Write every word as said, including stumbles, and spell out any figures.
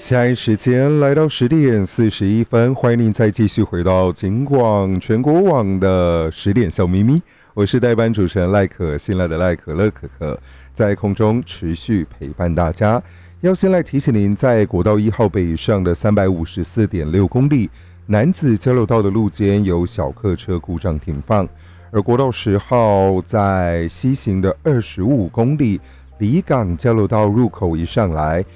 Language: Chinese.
现在时间来到十点四十一分，欢迎您再继续回到警广全国网的十点小咪咪，我是代班主持人赖可，新来的赖可乐可可，在空中持续陪伴大家。要先来提醒您，在国道一号北上的三百五十四点六公里南子交流道的路肩有小客车故障停放，而国道十号在西行的二十五公里离港交流道入口一上来